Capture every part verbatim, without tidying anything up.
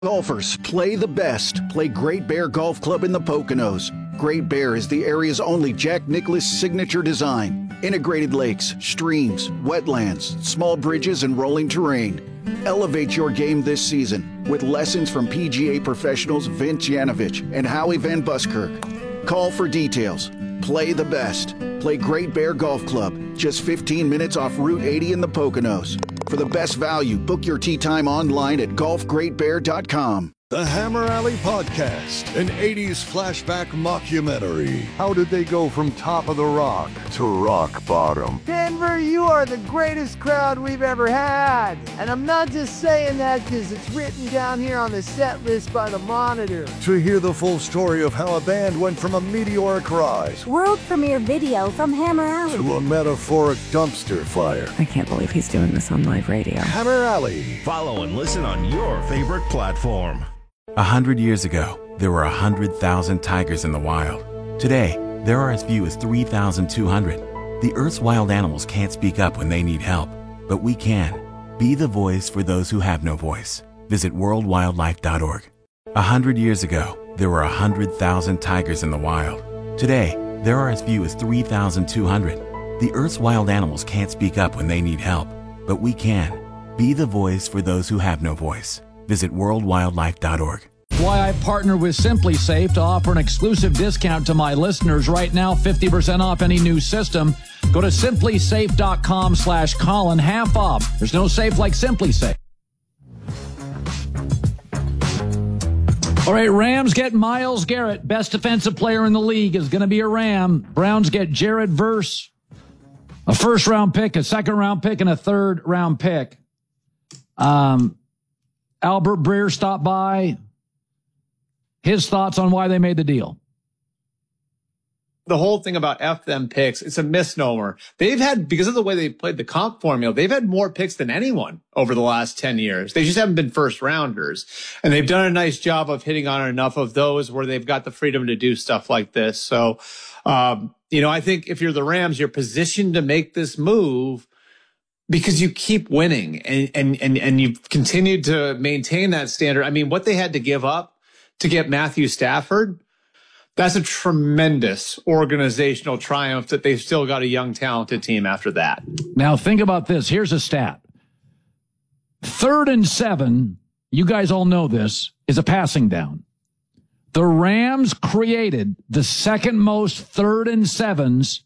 Golfers, play the best. Play Great Bear Golf Club in the Poconos. Great Bear is the area's only Jack Nicklaus signature design. Integrated lakes, streams, wetlands, small bridges, and rolling terrain. Elevate your game this season with lessons from P G A professionals Vince Yanovich and Howie Van Buskirk. Call for details. Play the best. Play Great Bear Golf Club, just fifteen minutes off Route eighty in the Poconos. For the best value, book your tee time online at golf great bear dot com. The Hammer Alley Podcast, an eighties flashback mockumentary. How did they go from top of the rock to rock bottom? Denver, you are the greatest crowd we've ever had. And I'm not just saying that because it's written down here on the set list by the Monitor. To hear the full story of how a band went from a meteoric rise, world premiere video from Hammer Alley, to a metaphoric dumpster fire. I can't believe he's doing this on live radio. Hammer Alley. Follow and listen on your favorite platform. A hundred years ago, there were a hundred thousand tigers in the wild. Today, there are as few as three thousand two hundred. The Earth's wild animals can't speak up when they need help, but we can. Be the voice for those who have no voice. Visit world wildlife dot org. A hundred years ago, there were a hundred thousand tigers in the wild. Today, there are as few as three thousand two hundred. The Earth's wild animals can't speak up when they need help, but we can. Be the voice for those who have no voice. Visit world wildlife dot org. Why I partner with Simply Safe to offer an exclusive discount to my listeners right now, fifty percent off any new system. Go to simply safe dot com slash Colin, half off. There's no safe like Simply Safe. All right, Rams get Myles Garrett. Best defensive player in the league is going to be a Ram. Browns get Jared Verse, a first-round pick, a second-round pick, and a third-round pick. Um... Albert Breer stopped by. His thoughts on why they made the deal. The whole thing about F them picks, it's a misnomer. They've had, because of the way they played the comp formula, they've had more picks than anyone over the last ten years. They just haven't been first rounders. And they've done a nice job of hitting on enough of those where they've got the freedom to do stuff like this. So, um, you know, I think if you're the Rams, you're positioned to make this move because you keep winning and, and, and, and you've continued to maintain that standard. I mean, what they had to give up to get Matthew Stafford, that's a tremendous organizational triumph that they've still got a young, talented team after that. Now, think about this. Here's a stat. Third and seven, you guys all know this, is a passing down. The Rams created the second most third and sevens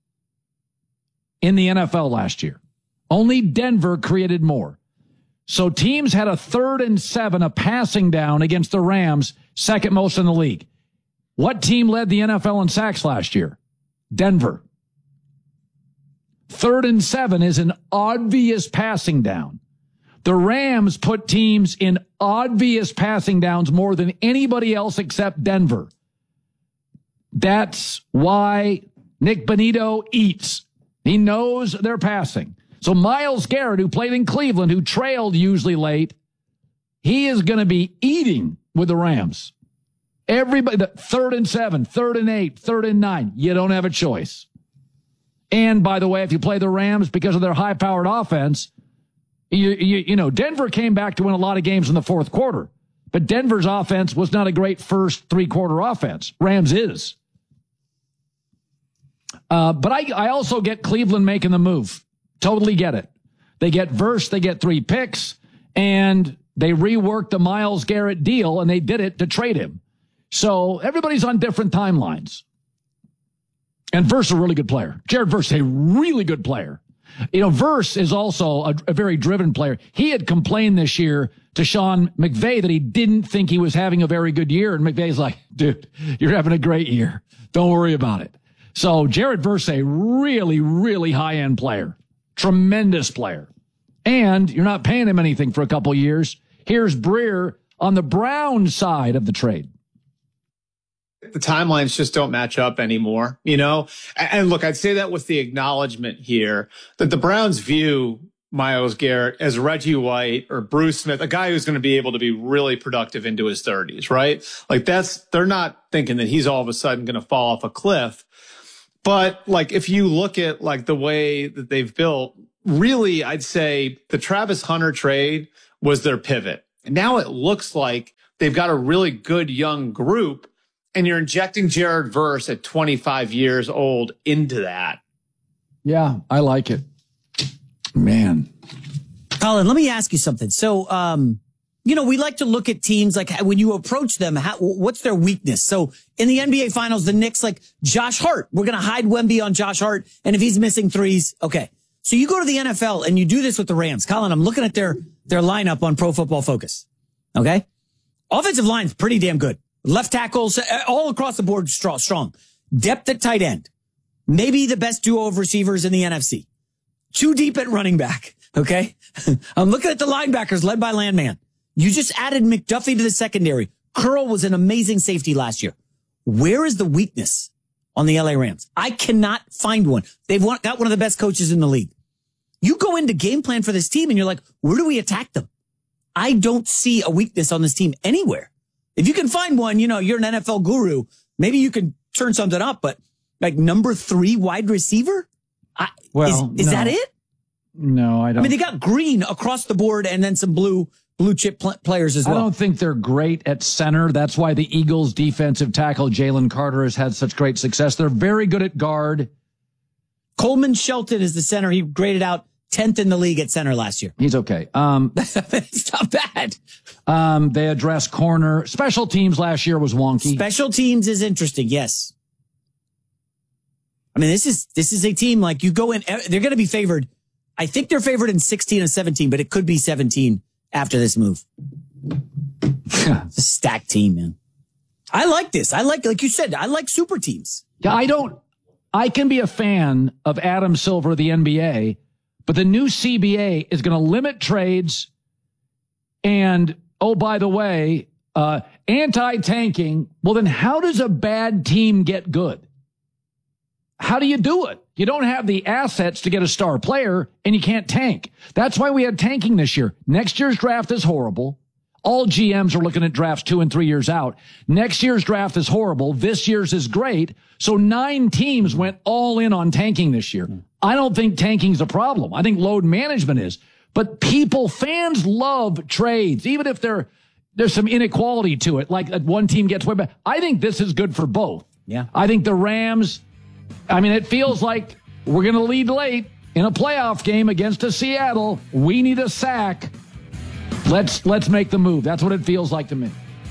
in the N F L last year. Only Denver created more. So teams had a third and seven, a passing down against the Rams, second most in the league. What team led the N F L in sacks last year? Denver. Third and seven is an obvious passing down. The Rams put teams in obvious passing downs more than anybody else except Denver. That's why Nick Bonito eats. He knows they're passing. So Myles Garrett, who played in Cleveland, who trailed usually late, he is going to be eating with the Rams. Everybody, the third and seven, third and eight, third and nine, you don't have a choice. And by the way, if you play the Rams because of their high-powered offense, you, you, you know, Denver came back to win a lot of games in the fourth quarter. But Denver's offense was not a great first three-quarter offense. Rams is. Uh, but I, I also get Cleveland making the move. Totally get it. They get Verse, they get three picks, and they reworked the Myles Garrett deal, and they did it to trade him. So everybody's on different timelines. And Verse is a really good player. Jared Verse is a really good player. You know, Verse is also a, a very driven player. He had complained this year to Sean McVay that he didn't think he was having a very good year, and McVay's like, dude, you're having a great year. Don't worry about it. So Jared Verse, a really, really high-end player. Tremendous player. And you're not paying him anything for a couple years. Here's Breer on the Brown side of the trade. The timelines just don't match up anymore, you know? And look, I'd say that with the acknowledgement here that the Browns view Myles Garrett as Reggie White or Bruce Smith, a guy who's going to be able to be really productive into his thirties, right? Like that's, they're not thinking that he's all of a sudden going to fall off a cliff. But like, if you look at like the way that they've built, really, I'd say the Travis Hunter trade was their pivot. Now it looks like they've got a really good young group, and you're injecting Jared Verse at twenty-five years old into that. Yeah, I like it. Man. Colin, let me ask you something. So, um, you know, we like to look at teams like when you approach them, how, what's their weakness? So in the N B A Finals, the Knicks, like Josh Hart, we're going to hide Wemby on Josh Hart. And if he's missing threes, okay. So you go to the N F L and you do this with the Rams. Colin, I'm looking at their, their lineup on Pro Football Focus. Okay. Offensive line's pretty damn good. Left tackles all across the board, strong. Depth at tight end. Maybe the best duo of receivers in the N F C. Too deep at running back. Okay. I'm looking at the linebackers led by Landman. You just added McDuffie to the secondary. Curl was an amazing safety last year. Where is the weakness on the L A Rams? I cannot find one. They've got one of the best coaches in the league. You go into game plan for this team and you're like, where do we attack them? I don't see a weakness on this team anywhere. If you can find one, you know, you're an N F L guru. Maybe you can turn something up, but like number three wide receiver? I, well, is, is no. that it? No, I don't. I mean, they got Green across the board and then some blue blue chip pl- players as well. I don't think they're great at center. That's why the Eagles defensive tackle Jalen Carter has had such great success. They're very good at guard. Coleman Shelton is the center. He graded out tenth in the league at center last year. He's okay. Um, it's not bad. Um, they addressed corner. Special teams last year was wonky. Special teams is interesting. Yes. I mean, this is, this is a team like you go in, they're going to be favored. I think they're favored in sixteen and seventeen, but it could be seventeen after this move. It's a stacked team, man. I like this. I like, like you said, I like super teams. Yeah, I don't, I can be a fan of Adam Silver of the N B A, but the new C B A is going to limit trades. And, oh, by the way, uh, anti-tanking. Well, then how does a bad team get good? How do you do it? You don't have the assets to get a star player, and you can't tank. That's why we had tanking this year. Next year's draft is horrible. All G Ms are looking at drafts two and three years out. Next year's draft is horrible. This year's is great. So nine teams went all in on tanking this year. I don't think tanking's a problem. I think load management is. But people, fans love trades, even if there, there's some inequality to it, like one team gets way back. I think this is good for both. Yeah. I think the Rams... I mean, it feels like we're going to lead late in a playoff game against a Seattle. We need a sack. Let's let's make the move. That's what it feels like to me.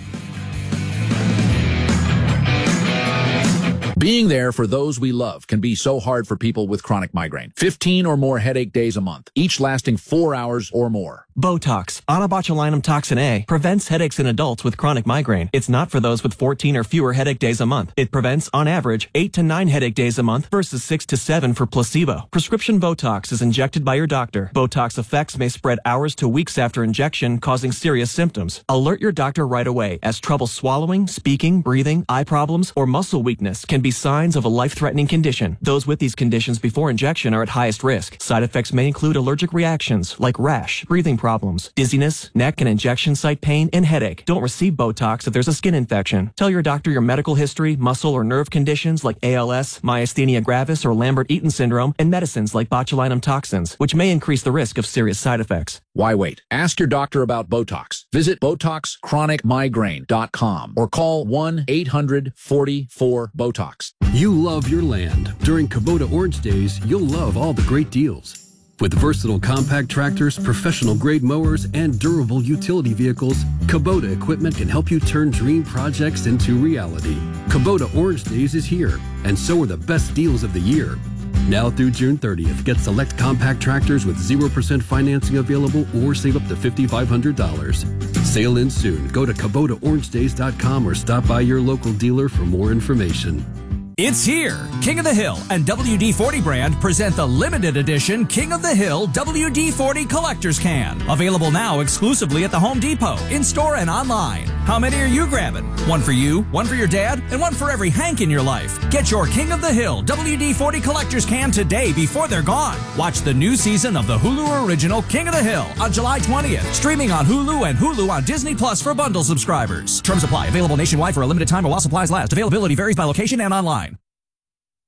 Being there for those we love can be so hard for people with chronic migraine. fifteen or more headache days a month, each lasting four hours or more. Botox, onabotulinum toxin A, prevents headaches in adults with chronic migraine. It's not for those with fourteen or fewer headache days a month. It prevents, on average, eight to nine headache days a month versus six to seven for placebo. Prescription Botox is injected by your doctor. Botox effects may spread hours to weeks after injection, causing serious symptoms. Alert your doctor right away, as trouble swallowing, speaking, breathing, eye problems, or muscle weakness can be signs of a life-threatening condition. Those with these conditions before injection are at highest risk. Side effects may include allergic reactions like rash, breathing problems, dizziness, neck and injection site pain, and headache. Don't receive Botox if there's a skin infection. Tell your doctor your medical history, muscle or nerve conditions like A L S, myasthenia gravis, or Lambert-Eaton syndrome, and medicines like botulinum toxins, which may increase the risk of serious side effects. Why wait? Ask your doctor about Botox. Visit Botox Chronic Migraine dot com or call one eight hundred forty-four BOTOX. You love your land. During Kubota Orange Days, you'll love all the great deals. With versatile compact tractors, professional-grade mowers, and durable utility vehicles, Kubota equipment can help you turn dream projects into reality. Kubota Orange Days is here, and so are the best deals of the year. Now through June thirtieth, get select compact tractors with zero percent financing available or save up to five thousand five hundred dollars. Sale ends soon. Go to Kubota Orange Days dot com or stop by your local dealer for more information. It's here. King of the Hill and W D forty brand present the limited edition King of the Hill W D forty Collector's Can. Available now exclusively at the Home Depot, in-store and online. How many are you grabbing? One for you, one for your dad, and one for every Hank in your life. Get your King of the Hill W D forty Collector's Can today before they're gone. Watch the new season of the Hulu original King of the Hill on July twentieth. Streaming on Hulu and Hulu on Disney Plus for bundle subscribers. Terms apply. Available nationwide for a limited time or while supplies last. Availability varies by location and online.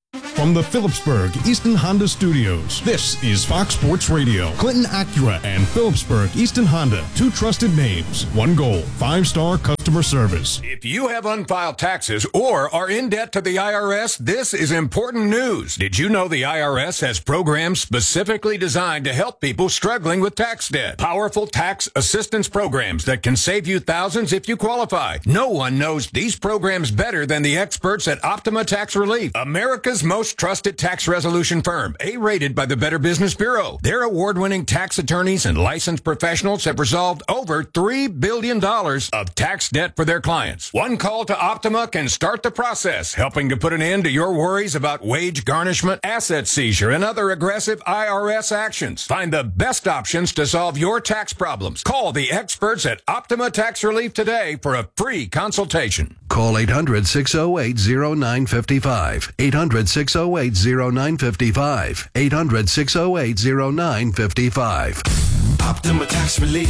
From the Phillipsburg Easton Honda Studios, this is Fox Sports Radio. Clinton Acura and Phillipsburg Easton Honda, two trusted names, one goal, five-star customer service. If you have unfiled taxes or are in debt to the I R S, this is important news. Did you know the I R S has programs specifically designed to help people struggling with tax debt? Powerful tax assistance programs that can save you thousands if you qualify. No one knows these programs better than the experts at Optima Tax Relief, America's most trusted tax resolution firm, A-rated by the Better Business Bureau. Their award-winning tax attorneys and licensed professionals have resolved over three billion dollars of tax debt for their clients. One call to Optima can start the process, helping to put an end to your worries about wage garnishment, asset seizure, and other aggressive I R S actions. Find the best options to solve your tax problems. Call the experts at Optima Tax Relief today for a free consultation. Call eight hundred, six oh eight, oh nine five five. eight hundred, six oh eight, oh nine five five. eight hundred, six oh eight, oh nine five five. Optima Tax Relief.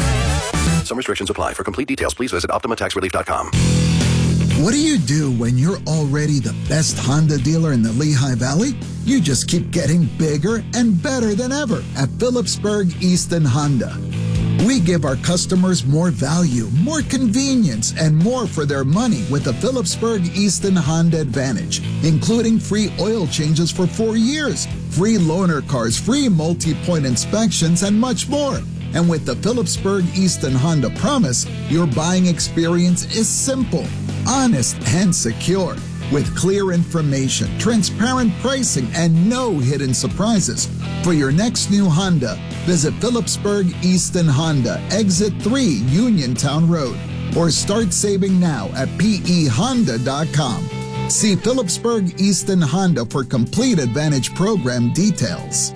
Some restrictions apply. For complete details, please visit optima tax relief dot com. What do you do when you're already the best Honda dealer in the Lehigh Valley? You just keep getting bigger and better than ever at Phillipsburg Easton Honda. We give our customers more value, more convenience, and more for their money with the Phillipsburg Easton Honda Advantage, including free oil changes for four years, free loaner cars, free multi-point inspections, and much more. And with the Phillipsburg Easton Honda Promise, your buying experience is simple, honest, and secure. With clear information, transparent pricing, and no hidden surprises. For your next new Honda, visit Phillipsburg Easton Honda, Exit three, Uniontown Road, or start saving now at P E honda dot com. See Phillipsburg Easton Honda for complete Advantage program details.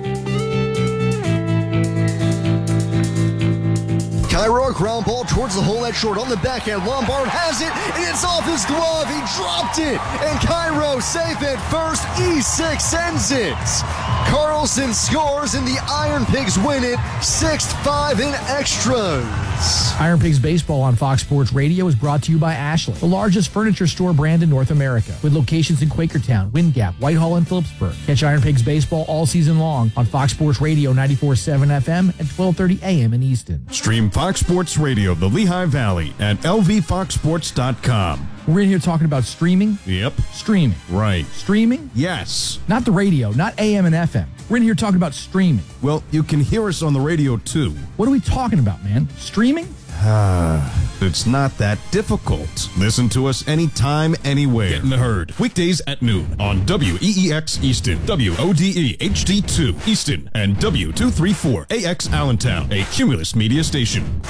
Cairo, ground ball towards the hole at short on the backhand. Lombard has it, and it's off his glove. He dropped it, and Cairo safe at first. E six sends it. Carlson scores, and the Iron Pigs win it six five in extras. Iron Pigs Baseball on Fox Sports Radio is brought to you by Ashland, the largest furniture store brand in North America, with locations in Quakertown, Wind Gap, Whitehall, and Phillipsburg. Catch Iron Pigs Baseball all season long on Fox Sports Radio ninety-four point seven F M and twelve thirty A M in Easton. Stream Fox Sports Radio, the Lehigh Valley, at L V fox sports dot com. We're in here talking about streaming. Yep. Streaming. Right. Streaming? Yes. Not the radio, not A M and F M. We're in here talking about streaming. Well, you can hear us on the radio, too. What are we talking about, man? Streaming? It's not that difficult. Listen to us anytime, anywhere. Get in the herd. Weekdays at noon on W E E X Easton, W O D E H D two Easton, and W two thirty-four A X Allentown, a Cumulus media station.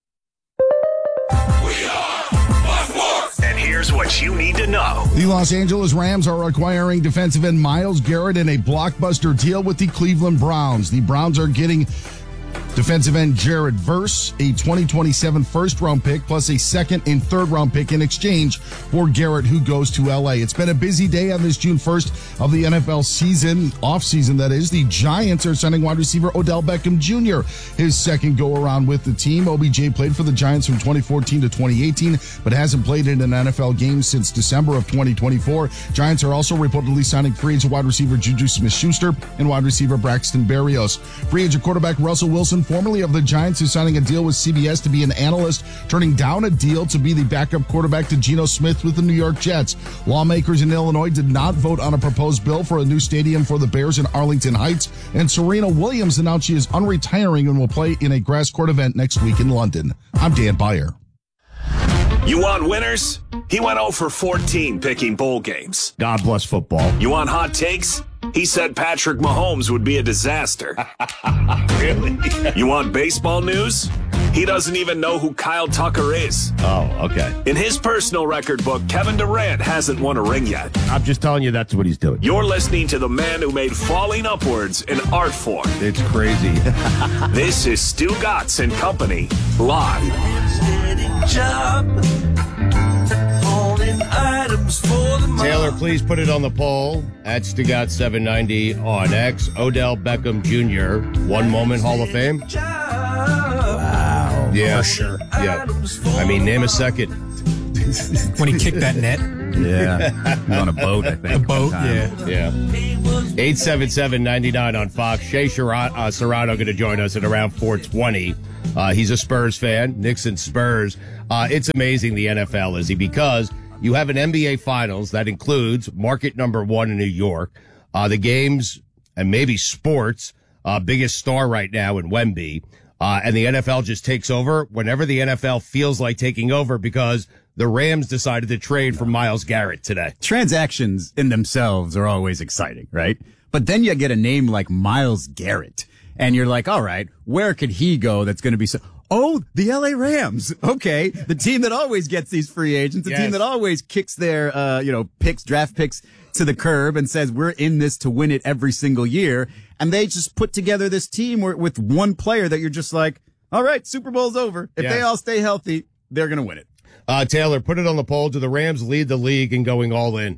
And here's what you need to know. The Los Angeles Rams are acquiring defensive end Myles Garrett in a blockbuster deal with the Cleveland Browns. The Browns are getting defensive end Jared Verse, a twenty twenty-seven first-round pick, plus a second and third-round pick in exchange for Garrett, who goes to L A. It's been a busy day on this June first of the N F L season, off-season that is. The Giants are signing wide receiver Odell Beckham Junior, his second go-around with the team. O B J played for the Giants from twenty fourteen to twenty eighteen, but hasn't played in an N F L game since December of twenty twenty-four. Giants are also reportedly signing free agent wide receiver Juju Smith-Schuster and wide receiver Braxton Berrios. Free agent quarterback Russell Wilson, formerly of the Giants, is signing a deal with C B S to be an analyst, turning down a deal to be the backup quarterback to Geno Smith with the New York Jets. Lawmakers in Illinois did not vote on a proposed bill for a new stadium for the Bears in Arlington Heights, and Serena Williams announced she is unretiring and will play in a grass court event next week in London. I'm Dan Beyer. You want winners? He went oh for fourteen picking bowl games. God bless football. You want hot takes? He said Patrick Mahomes would be a disaster. Really? You want baseball news? He doesn't even know who Kyle Tucker is. Oh, okay. In his personal record book, Kevin Durant hasn't won a ring yet. I'm just telling you that's what he's doing. You're listening to the man who made falling upwards an art form. It's crazy. This is Stu Gatz and Company, live. Taylor, please put it on the poll at Stugat seven ninety on X. Odell Beckham Junior, one moment Hall of Fame. Wow. Yeah. For sure. Yeah. I mean, name a second. When he kicked that net. Yeah. On a boat, I think. A boat, yeah. Yeah. eight seven seven, nine nine on Fox. Shea Serrano, uh, Serrano going to join us at around four twenty. Uh, he's a Spurs fan. Nixon Spurs. Uh, it's amazing the N F L, Izzy, because you have an N B A Finals that includes market number one in New York, uh, the games and maybe sports, uh, biggest star right now in Wemby. Uh, and the N F L just takes over whenever the N F L feels like taking over because the Rams decided to trade for Myles Garrett today. Transactions in themselves are always exciting, right? But then you get a name like Myles Garrett, and you're like, all right, where could he go that's going to be so... Oh, the L A Rams. Okay. The team that always gets these free agents, the Yes. team that always kicks their, uh, you know, picks, draft picks to the curb and says, we're in this to win it every single year. And they just put together this team where, with one player that you're just like, all right, Super Bowl's over. If Yes. they all stay healthy, they're going to win it. Uh, Taylor, put it on the poll. Do the Rams lead the league in going all in?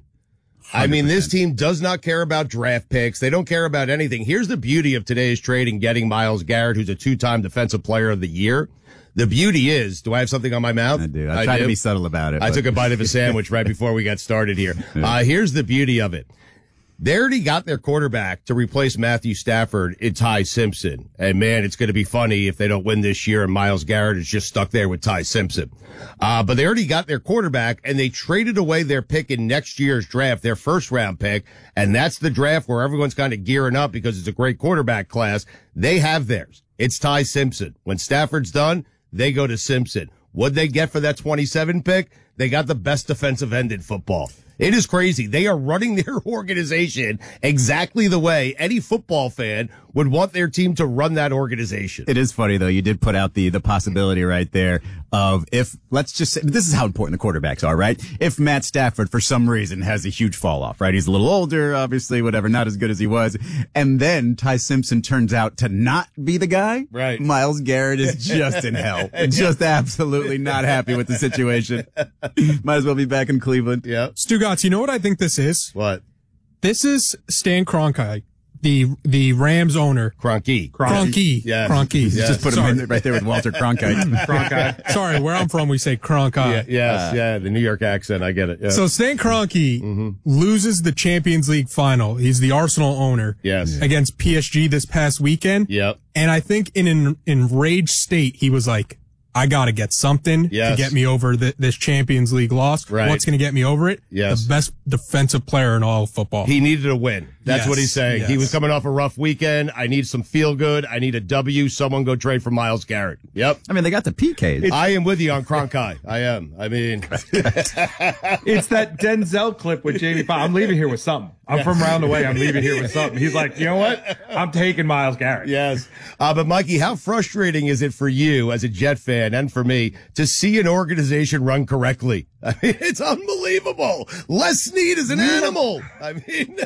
I mean, this team does not care about draft picks. They don't care about anything. Here's the beauty of today's trade and getting Myles Garrett, who's a two-time defensive player of the year. The beauty is, do I have something on my mouth? I do. I, try do. to be subtle about it. I but- took a bite of a sandwich right before we got started here. Yeah. Uh, here's the beauty of it. They already got their quarterback to replace Matthew Stafford in Ty Simpson. And man, it's going to be funny if they don't win this year and Myles Garrett is just stuck there with Ty Simpson. Uh, but they already got their quarterback and they traded away their pick in next year's draft, their first round pick. And that's the draft where everyone's kind of gearing up because it's a great quarterback class. They have theirs. It's Ty Simpson. When Stafford's done, they go to Simpson. What'd they get for that twenty-seven pick? They got the best defensive end in football. It is crazy. They are running their organization exactly the way any football fan would want their team to run that organization. It is funny, though. You did put out the, the possibility right there of if, let's just say, this is how important the quarterbacks are, right? If Matt Stafford, for some reason, has a huge fall off, right? He's a little older, obviously, whatever, not as good as he was. And then Ty Simpson turns out to not be the guy. Right. Myles Garrett is just in hell. Just absolutely not happy with the situation. Might as well be back in Cleveland. Yeah. Stugotz, you know what I think this is? What? This is Stan Kroenke, the the Rams owner. Kroenke. Kroenke. Yes. Kroenke. Yes. Just put him Sorry. in right there with Walter Cronkite. Kroenke. Sorry, where I'm from, we say Kroenke. Yeah, yes, uh, yeah, the New York accent, I get it. Yeah. So Stan Kroenke mm-hmm. loses the Champions League final. He's the Arsenal owner. Yes. Against P S G this past weekend. Yep. And I think in an enraged state, he was like, I got to get something Yes. to get me over the, this Champions League loss. Right. What's going to get me over it? Yes. The best defensive player in all of football. He needed a win. That's Yes, what he's saying. yes. He was coming off a rough weekend. I need some feel good. I need a W. Someone go trade for Myles Garrett. Yep. I mean, they got the P Ks. I am with you on Kroenke. I am. I mean, it's that Denzel clip with Jamie Foxx. I'm leaving here with something. I'm from round the way. I'm leaving here with something. He's like, you know what? I'm taking Myles Garrett. yes. Uh, but Mikey, how frustrating is it for you as a Jet fan and for me to see an organization run correctly? I mean, it's unbelievable. Les Snead is an animal. I mean,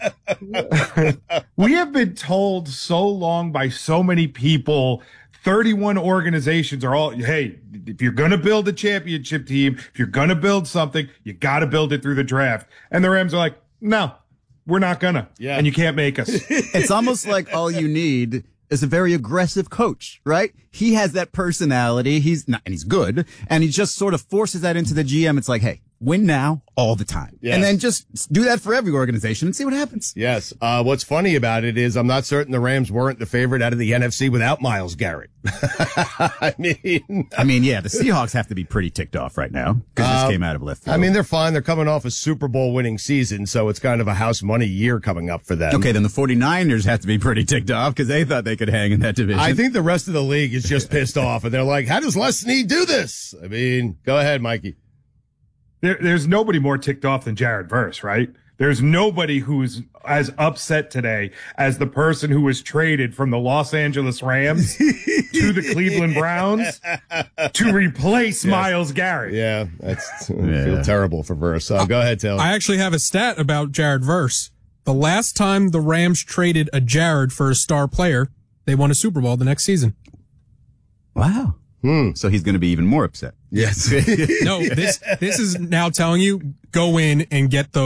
We have been told so long by so many people, thirty-one organizations are all, hey, if you're going to build a championship team, if you're going to build something, you got to build it through the draft. And the Rams are like, no, we're not going to. Yeah. And you can't make us. It's almost like all you need is a very aggressive coach, right? He has that personality. He's not, and he's good. And he just sort of forces that into the G M. It's like, hey, win now all the time. Yes. And then just do that for every organization and see what happens. yes. Uh, what's funny about it is I'm not certain the Rams weren't the favorite out of the N F C without Myles Garrett. I mean, I mean, yeah, the Seahawks have to be pretty ticked off right now because Uh, this came out of left field. I mean, they're fine. They're coming off a Super Bowl winning season, so it's kind of a house money year coming up for them. okay, then the 49ers have to be pretty ticked off because they thought they could hang in that division. I think the rest of the league is just pissed off, and they're like, how does Les Snead do this? I mean, go ahead, Mikey. There, there's nobody more ticked off than Jared Verse, right? There's nobody who's as upset today as the person who was traded from the Los Angeles Rams to the Cleveland Browns to replace Yes. Myles Garrett. Yeah, that's I feel terrible for Verse. Uh, go ahead, Taylor. I actually have a stat about Jared Verse. The last time the Rams traded a Jared for a star player, they won a Super Bowl the next season. Wow. Hmm. So he's going to be even more upset. Yes. No, this this is now telling you, go in and get those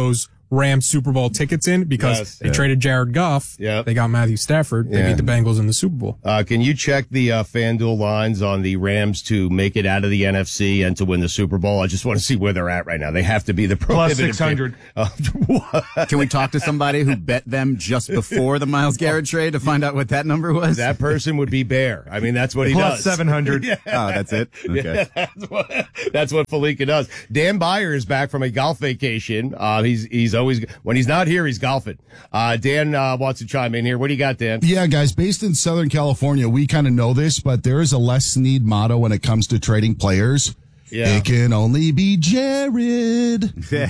Rams Super Bowl tickets in because Yes. they Yeah. traded Jared Goff. Yeah. They got Matthew Stafford. They Yeah. beat the Bengals in the Super Bowl. Uh, can you check the uh, FanDuel lines on the Rams to make it out of the N F C and to win the Super Bowl? I just want to see where they're at right now. They have to be the Plus prohibitive six hundred. Uh, Can we talk to somebody who bet them just before the Myles Garrett trade to find out what that number was? that person would be Bear. I mean, that's what he Plus does. seven hundred. Yeah. Oh, that's it? Okay. Yeah, that's what, that's what Felica does. Dan Byer is back from a golf vacation. Uh, he's, he's always, when he's not here, he's golfing. Uh, Dan, uh, wants to chime in here. What do you got, Dan? Yeah, guys, based in Southern California, we kind of know this, but there is a Les Snead motto when it comes to trading players. Yeah. It can only be Jared.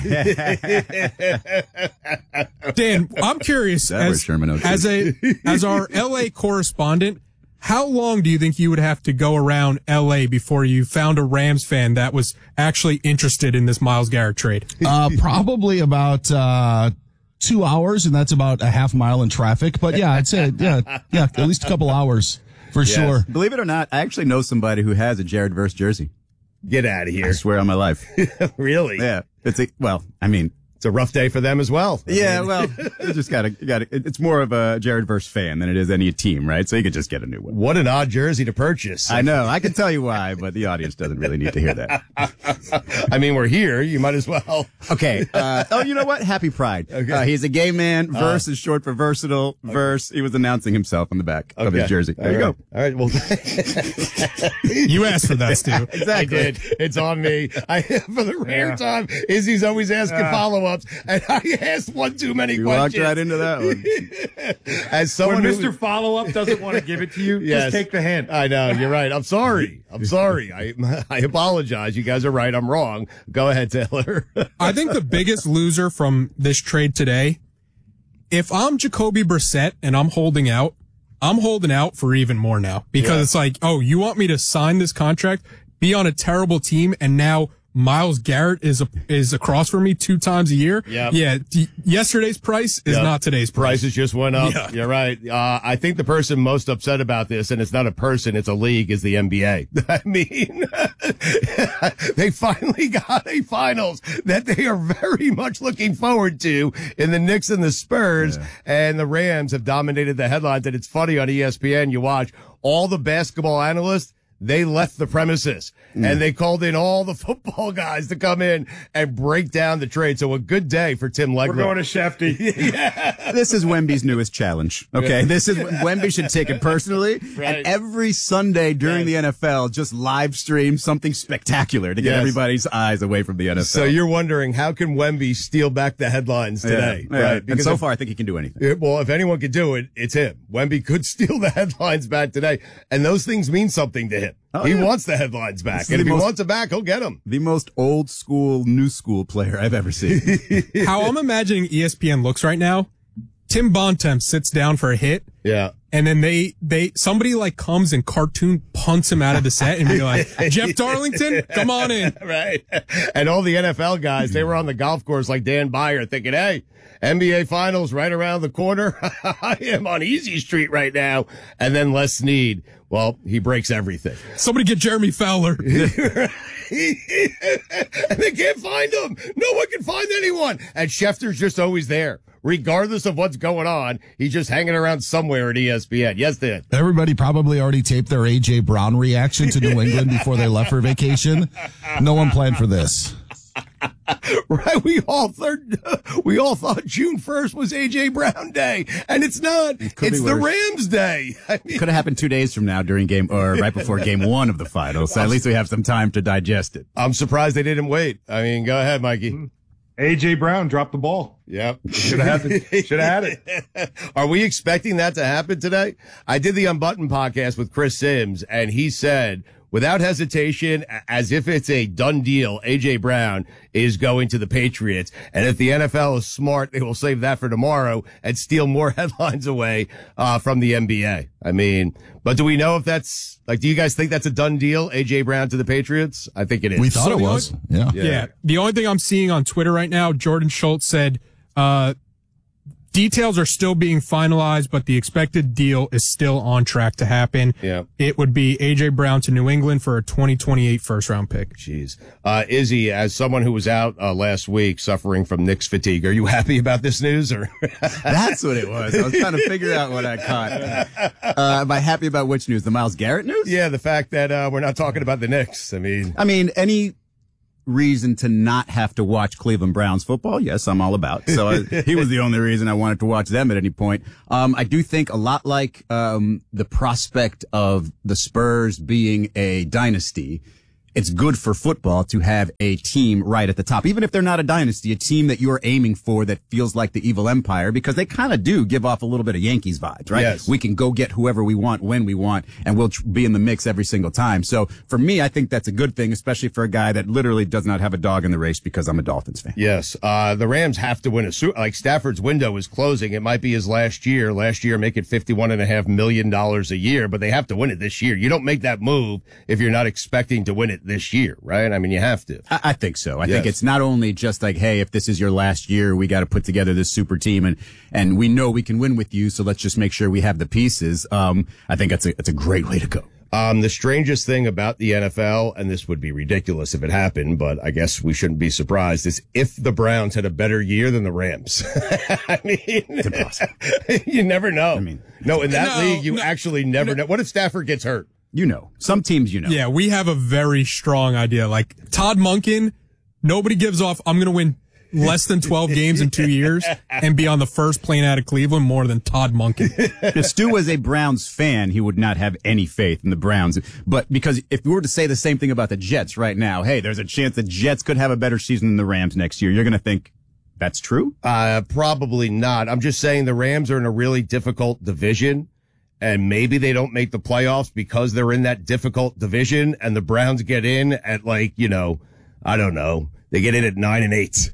Dan, I'm curious, That was as, Sherman Oaks. as a as our L A correspondent, how long do you think you would have to go around L A before you found a Rams fan that was actually interested in this Myles Garrett trade? Uh, probably about, uh, two hours, and that's about a half mile in traffic. But yeah, I'd say, yeah, yeah, at least a couple hours for Yes. sure. Believe it or not, I actually know somebody who has a Jared Verse jersey. Get out of I here. swear on my life. Really? Yeah. It's a, well, I mean, It's a rough day for them as well. I yeah, mean- well, you just gotta, you gotta, it- it's more of a Jared Verse fan than it is any team, right? So you could just get a new one. What an odd jersey to purchase. I know. I can tell you why, but the audience doesn't really need to hear that. I mean, we're here. You might as well. Okay. Uh, oh, you know what? Happy Pride. Okay. Uh, he's a gay man. Verse is short for versatile. Verse. He was announcing himself on the back of his Okay. jersey. There you All go. right. All right. Well, You asked for that, Stu. I Exactly. did. It's on me. I for the rare Yeah. time, Izzy's always asking Yeah. follow-ups, and I asked one too many You questions. walked right into that one. As someone When who- Mister Follow-Up doesn't want to give it to you, Yes. just take the hint. I know. You're right. I'm sorry. I'm sorry. I I apologize. You guys are right. I'm wrong. Go ahead, Taylor. I think the biggest loser from this trade today, if I'm Jacoby Brissett and I'm holding out, I'm holding out for even more now because Yeah. it's like, oh, you want me to sign this contract, be on a terrible team, and now Myles Garrett is a, is across from me two times a year. Yep. Yeah. D- yesterday's price is Yep. not today's price. Prices just went up. Yeah. You're right. Uh, I think the person most upset about this, and it's not a person, it's a league, is the N B A. I mean, they finally got a finals that they are very much looking forward to in the Knicks and the Spurs, and the Rams have dominated the headlines. And it's funny on E S P N, you watch all the basketball analysts, they left the premises and they called in all the football guys to come in and break down the trade. So a good day for Tim Legler. We're going to Shefty. This is Wemby's newest challenge. Okay. This is Wemby should take it personally. Right. And every Sunday during Yes. the N F L, just live stream something spectacular to get Yes. everybody's eyes away from the N F L. So you're wondering, how can Wemby steal back the headlines today? Yeah, yeah. Right? And so if- far, I think he can do anything. it- well, if anyone could do it, it's him. Wemby could steal the headlines back today. And those things mean something to him. Oh, he yeah. wants the headlines back. This is And the if he most- wants it back, he'll get them. The most old school, new school player I've ever seen. How I'm imagining E S P N looks right now, Tim Bontemps sits down for a hit. Yeah. And then they, they, somebody like comes and cartoon punts him out of the set and be like, Jeff Darlington, come on in. Right. And all the N F L guys, they were on the golf course like Dan Byer thinking, hey, N B A Finals right around the corner. I am on Easy Street right now. And then Les Snead, well, he breaks everything. Somebody get Jeremy Fowler. And they can't find him. No one can find anyone. And Schefter's just always there. Regardless of what's going on, he's just hanging around somewhere at E S P N. Yes, Dan. Everybody probably already taped their A J Brown reaction to New England before they left for vacation. No one planned for this. Right, we all thought we all thought June first was A J Brown Day, and it's not. It could It's be the worse. Rams Day. I mean, Could have happened two days from now during game, or right before game one of the finals. So at least we have some time to digest it. I'm surprised they didn't wait. I mean, go ahead, Mikey. A J Brown dropped the ball. Yep. Should have had it. Should have had it. Are we expecting that to happen today? I did the Unbuttoned podcast with Chris Sims, and he said, without hesitation, as if it's a done deal, A J Brown is going to the Patriots. And if the N F L is smart, they will save that for tomorrow and steal more headlines away uh, from the N B A. I mean, but do we know if that's, like, do you guys think that's a done deal, A J Brown to the Patriots? I think it is. We thought So it the was. only- Yeah. Yeah. The only thing I'm seeing on Twitter right now, Jordan Schultz said, uh, details are still being finalized, but the expected deal is still on track to happen. Yeah. It would be A J Brown to New England for a twenty twenty-eight first round pick. Jeez. Uh, Izzy, as someone who was out uh, last week suffering from Knicks fatigue, are you happy about this news? Or That's what it was. I was trying to figure out what I caught. Uh, am I happy about which news? The Myles Garrett news? Yeah, the fact that uh, we're not talking about the Knicks. I mean, I mean, any reason to not have to watch Cleveland Browns football, yes, I'm all about. So I, he was the only reason I wanted to watch them at any point. Um, I do think a lot like um, the prospect of the Spurs being a dynasty, it's good for football to have a team right at the top, even if they're not a dynasty, a team that you're aiming for that feels like the evil empire, because they kind of do give off a little bit of Yankees vibes, right? Yes. We can go get whoever we want when we want, and we'll tr- be in the mix every single time. So for me, I think that's a good thing, especially for a guy that literally does not have a dog in the race because I'm a Dolphins fan. yes, uh, the Rams have to win a Super. Like Stafford's window is closing. It might be his last year. Last year, make it fifty-one and a half million dollars a year, but they have to win it this year. You don't make that move if you're not expecting to win it this year, right? I mean, you have to. I, I think so. I Yes. think it's not only just like, hey, if this is your last year, we got to put together this super team, and and we know we can win with you, so let's just make sure we have the pieces. Um, I think that's a that's a great way to go. Um, the strangest thing about the N F L, and this would be ridiculous if it happened, but I guess we shouldn't be surprised, is if the Browns had a better year than the Rams. I mean, It's impossible. you never know. I mean, no, in that No, league, you no, actually never know. What if Stafford gets hurt? You know, some teams, you know. Yeah, we have a very strong idea. Like Todd Monken, nobody gives off, I'm going to win less than twelve games in two years and be on the first plane out of Cleveland more than Todd Monken. If Stu was a Browns fan, he would not have any faith in the Browns. But because if we were to say the same thing about the Jets right now, hey, there's a chance the Jets could have a better season than the Rams next year, you're going to think that's true? Uh, probably not. I'm just saying the Rams are in a really difficult division, and maybe they don't make the playoffs because they're in that difficult division, and the Browns get in at, like, you know, I don't know. They get in at nine and eight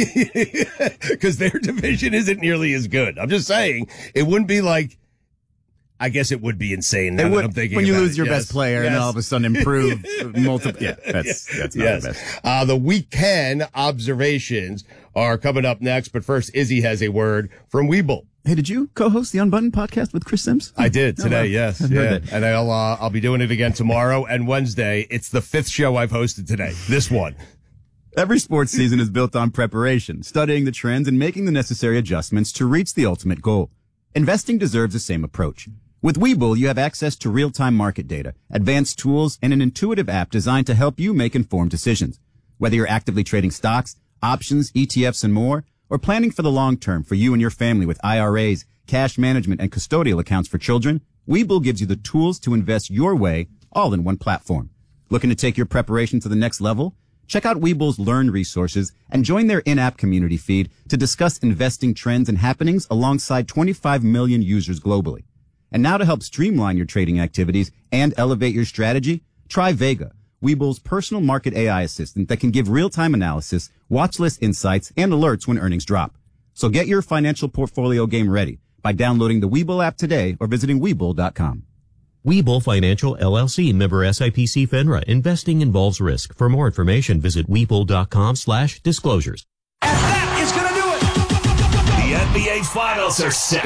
because their division isn't nearly as good. I'm just saying it wouldn't be like, I guess it would be insane now It that would- I'm thinking when you about lose it. your Yes. best player and Yes. all of a sudden improve multiple. Yeah, that's, that's not yes. the best. Uh, the week ten observations are coming up next, but first Izzy has a word from Weeble. Hey, did you co-host the Unbuttoned podcast with Chris Sims? I did Oh, today, wow. yes, I've heard yeah, that. and I'll uh, I'll be doing it again tomorrow and Wednesday. It's the fifth show I've hosted today. This one. Every sports season is built on preparation, studying the trends, and making the necessary adjustments to reach the ultimate goal. Investing deserves the same approach. With Webull, you have access to real-time market data, advanced tools, and an intuitive app designed to help you make informed decisions. Whether you're actively trading stocks, options, E T Fs, and more, or planning for the long term for you and your family with I R As, cash management, and custodial accounts for children, Webull gives you the tools to invest your way, all in one platform. Looking to take your preparation to the next level? Check out Webull's Learn resources and join their in-app community feed to discuss investing trends and happenings alongside twenty-five million users globally. And now to help streamline your trading activities and elevate your strategy, try Vega, Webull's personal market A I assistant that can give real-time analysis, watch list insights, and alerts when earnings drop. So get your financial portfolio game ready by downloading the Webull app today or visiting Webull dot com. Webull Financial, L L C, member S I P C FINRA. Investing involves risk. For more information, visit Webull dot com slash disclosures. That is going to do it. The N B A Finals are set.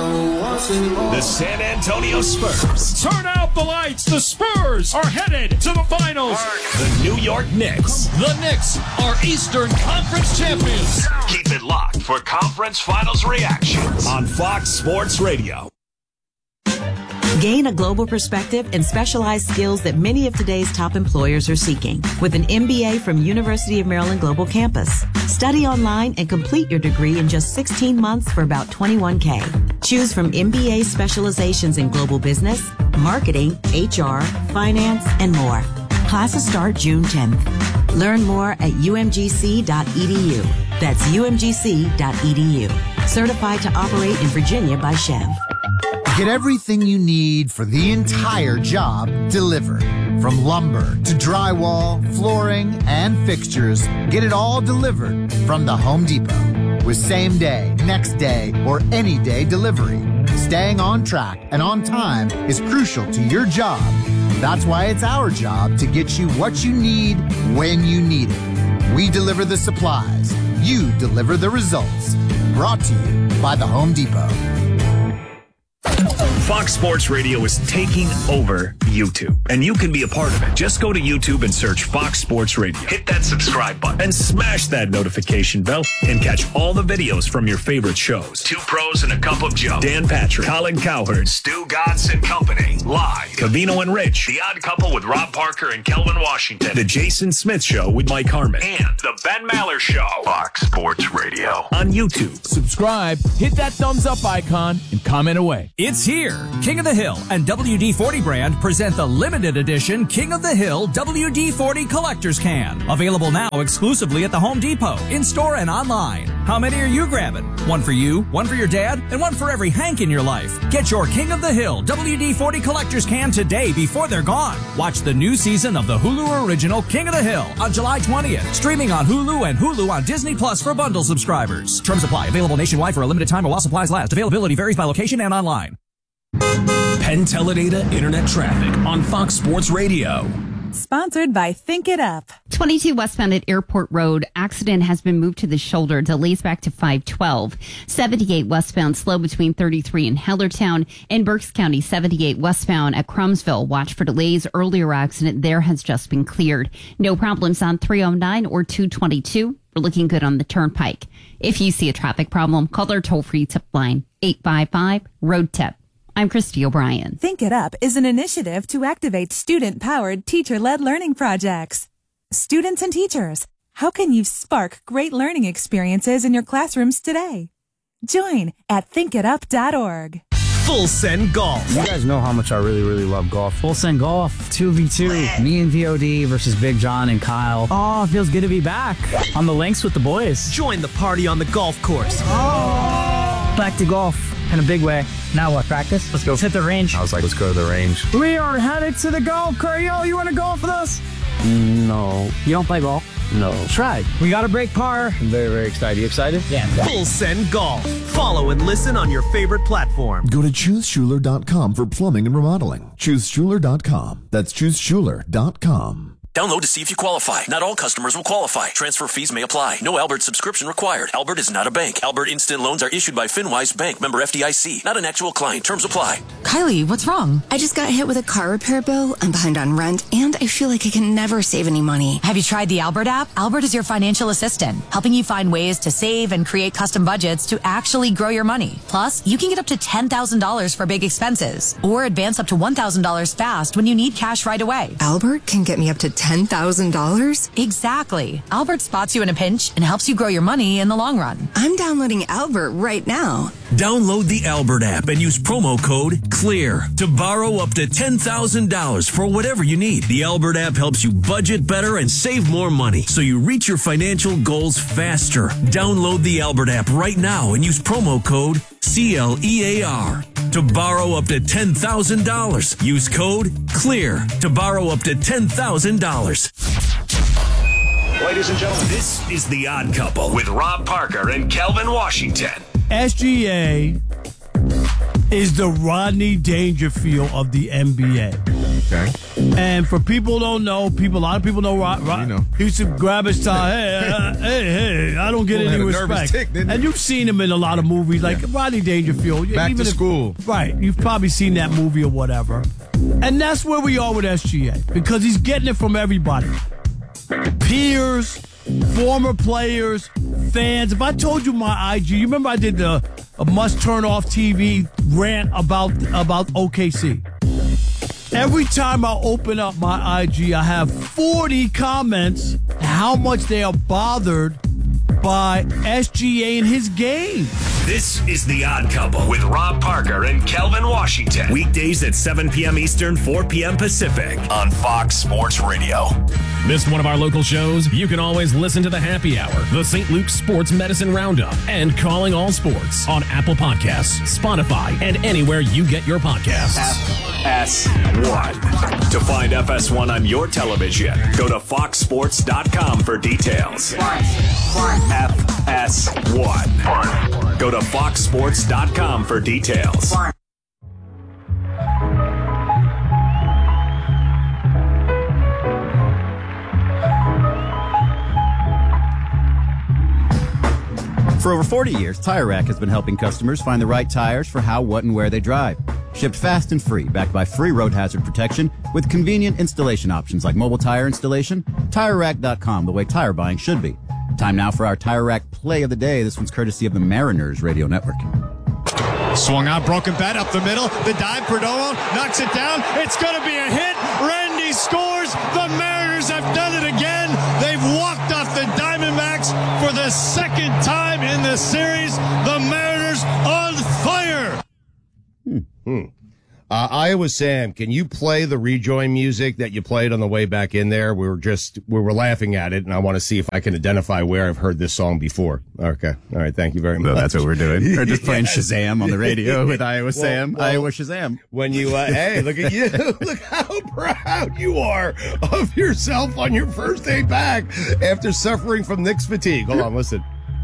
The San Antonio Spurs. Turn out the lights. The Spurs are headed to the finals. The New York Knicks. The Knicks are Eastern Conference champions. Keep it locked for Conference Finals reactions on Fox Sports Radio. Gain a global perspective and specialized skills that many of today's top employers are seeking with an M B A from University of Maryland Global Campus. Study online and complete your degree in just sixteen months for about twenty-one K. Choose from M B A specializations in global business, marketing, H R, finance, and more. Classes start June tenth. Learn more at U M G C dot E D U. That's U M G C dot E D U. Certified to operate in Virginia by Chev. Get everything you need for the entire job delivered. From lumber to drywall, flooring, and fixtures, get it all delivered from the Home Depot. With same day, next day, or any day delivery. Staying on track and on time is crucial to your job. That's why it's our job to get you what you need when you need it. We deliver the supplies. You deliver the results. brought to you by the Home Depot. Fox Sports Radio is taking over YouTube, and you can be a part of it. Just go to YouTube and search Fox Sports Radio. Hit that subscribe button and smash that notification bell and catch all the videos from your favorite shows. Two Pros and a Cup of Joe. Dan Patrick, Colin Cowherd, Stu Gatz and Company. Live. Covino and Rich. The Odd Couple with Rob Parker and Kelvin Washington. The Jason Smith Show with Mike Harmon. And The Ben Maller Show. Fox Sports Radio on YouTube. Subscribe, hit that thumbs up icon, and comment away. It's here. King of the Hill and W D forty brand present the limited edition King of the Hill W D forty Collector's Can. Available now exclusively at the Home Depot, in-store and online. How many are you grabbing? One for you, one for your dad, and one for every Hank in your life. Get your King of the Hill W D forty Collector's Can today before they're gone. Watch the new season of the Hulu original King of the Hill on July twentieth. Streaming on Hulu and Hulu on Disney Plus for bundle subscribers. Terms apply. Available nationwide for a limited time while supplies last. Availability varies by location and online. Penn Teledata Internet Traffic on Fox Sports Radio. Sponsored by Think It Up. twenty-two westbound at Airport Road. Accident has been moved to the shoulder. Delays back to five twelve. seventy-eight westbound slow between thirty-three and Hellertown. In Berks County, seventy-eight westbound at Crumsville. Watch for delays. Earlier accident there has just been cleared. No problems on three oh nine or two twenty-two. We're looking good on the Turnpike. If you see a traffic problem, call our toll-free tip line, eight five five, road tip. I'm Christy O'Brien. Think It Up is an initiative to activate student-powered, teacher-led learning projects. Students and teachers, how can you spark great learning experiences in your classrooms today? Join at think it up dot org. Full Send Golf. You guys know how much I really, really love golf. Full Send Golf, two v two. Me and V O D versus Big John and Kyle. Oh, it feels good to be back on the links with the boys. Join the party on the golf course. Oh. Back to golf in a big way. Now what, practice? Let's go. Let's hit the range. I was like, let's go to the range. We are headed to the golf course. Yo, you want to golf with us? No. You don't play golf? No. Try. We got a break par. I'm very, very excited. You excited? Yeah. Full Send Golf. Follow and listen on your favorite platform. Go to choose schuler dot com for plumbing and remodeling. choose schuler dot com. That's choose schuler dot com. Download to see if you qualify. Not all customers will qualify. Transfer fees may apply. No Albert subscription required. Albert is not a bank. Albert Instant Loans are issued by FinWise Bank, member F D I C. Not an actual client. Terms apply. Kylie, what's wrong? I just got hit with a car repair bill. I'm behind on rent, and I feel like I can never save any money. Have you tried the Albert app? Albert is your financial assistant, helping you find ways to save and create custom budgets to actually grow your money. Plus, you can get up to ten thousand dollars for big expenses, or advance up to one thousand dollars fast when you need cash right away. Albert can get me up to ten thousand dollars? Exactly. Albert spots you in a pinch and helps you grow your money in the long run. I'm downloading Albert right now. Download the Albert app and use promo code CLEAR to borrow up to ten thousand dollars for whatever you need. The Albert app helps you budget better and save more money so you reach your financial goals faster. Download the Albert app right now and use promo code C L E A R to borrow up to ten thousand dollars. Use code CLEAR to borrow up to ten thousand dollars. Ladies and gentlemen, this is The Odd Couple with Rob Parker and Kelvin Washington. S G A is the Rodney Dangerfield of the N B A. Okay. And for people who don't know, people, a lot of people know Rod. Rod know. He used to grab his tie. Hey, uh, hey, hey! I don't get Well, any had a nervous respect. tick, didn't he? And you've seen him in a lot of movies, like Rodney Dangerfield. Back even to if- school. right? You've probably seen that movie or whatever. And that's where we are with S G A, because he's getting it from everybody. Peers, former players, fans. If I told you my I G, you remember I did the a must turn off T V rant about about O K C. Every time I open up my I G, I have forty comments how much they are bothered by S G A in his game. This is The Odd Couple with Rob Parker and Kelvin Washington. Weekdays at seven p.m. Eastern, four p.m. Pacific on Fox Sports Radio. Missed one of our local shows? You can always listen to the Happy Hour, the Saint Luke's Sports Medicine Roundup, and Calling All Sports on Apple Podcasts, Spotify, and anywhere you get your podcasts. F S one. To find F S one on your television, go to fox sports dot com for details. F S one. Go to fox sports dot com for details. For over forty years, Tire Rack has been helping customers find the right tires for how, what, and where they drive. Shipped fast and free, backed by free road hazard protection with convenient installation options like mobile tire installation. Tire Rack dot com, the way tire buying should be. Time now for our Tire Rack play of the day. This one's courtesy of the Mariners Radio Network. Swung on, broken bat up the middle. The dive, Perdomo knocks it down. It's going to be a hit. Randy scores. The Mariners have done it again. They've walked off the Diamondbacks for the second time in the series. The Mariners on fire. Hmm. Hmm. Uh, Iowa Sam, can you play the rejoin music that you played on the way back in there? We were just, we were laughing at it, and I want to see if I can identify where I've heard this song before. Okay. All right. Thank you very much. So that's what we're doing. We're just playing Yes. Shazam on the radio with Iowa Well, Sam. well, Iowa Shazam. When you, uh, hey, look at you. Look how proud you are of yourself on your first day back after suffering from Knicks fatigue. Hold on, listen.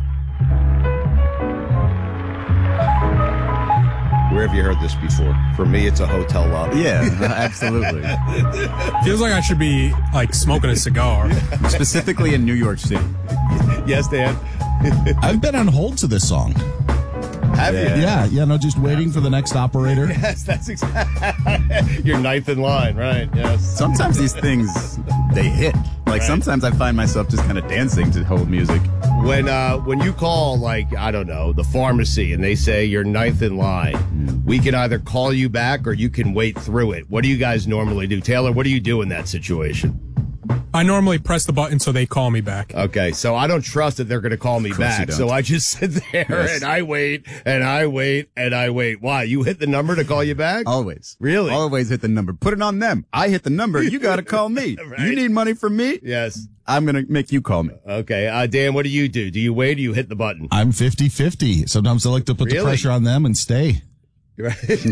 Where have you heard this before? For me, it's a hotel lobby. Yeah, absolutely. Feels like I should be like smoking a cigar. Specifically in New York City. Yes, Dan. I've been on hold to this song. Have you? Yeah, yeah, no, just waiting for the next operator. Yes, that's exactly. You're ninth in line, right? Yes. Sometimes these things, they hit. Like Right. sometimes I find myself just kind of dancing to hold music. When uh, when you call, like, I don't know, the pharmacy and they say you're ninth in line, Mm. we can either call you back or you can wait through it. What do you guys normally do? Taylor, what do you do in that situation? I normally press the button so they call me back. Okay, so I don't trust that they're going to call me Of course you back. don't. So I just sit there Yes. and I wait and I wait and I wait. Why? You hit the number to call you back? Always. Really? Always hit the number. Put it on them. I hit the number. You got to call me. Right. You need money from me? Yes. I'm going to make you call me. Okay, uh, Dan, what do you do? Do you wait or you hit the button? I'm fifty-fifty. Sometimes I like to put the Really? pressure on them and stay. You're